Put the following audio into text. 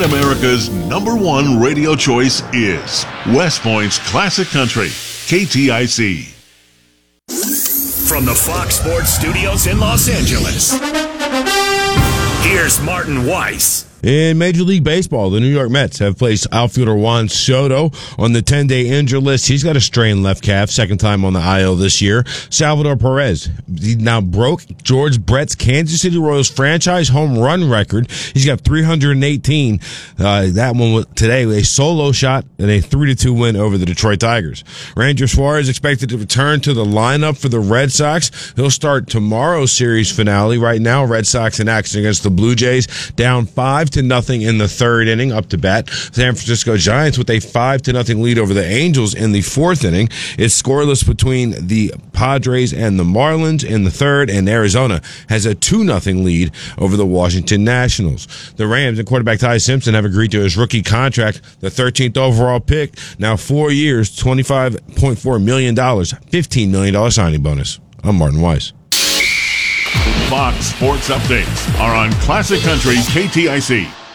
America's #1 radio choice is West Point's Classic Country, KTIC. From the Fox Sports Studios in Los Angeles, here's Martin Weiss. In Major League Baseball, the New York Mets have placed outfielder Juan Soto on the 10-day injured list. He's got a strained left calf, second time on the IL this year. Salvador Perez, he now broke George Brett's Kansas City Royals franchise home run record. He's got 318. That one today, a solo shot and a 3-2 win over the Detroit Tigers. Ranger Suarez expected to return to the lineup for the Red Sox. He'll start tomorrow's series finale. Right now, Red Sox in action against the Blue Jays, down 5-0 in the third inning, up to bat. San Francisco Giants with a 5-0 lead over the Angels in the fourth inning. It's scoreless between the Padres and the Marlins in the third, and Arizona has a 2-0 lead over the Washington Nationals. The Rams and quarterback Ty Simpson have agreed to his rookie contract, the 13th overall pick, now 4 years, $25.4 million, $15 million signing bonus. I'm Martin Weiss. Fox Sports Updates are on Classic Country KTIC.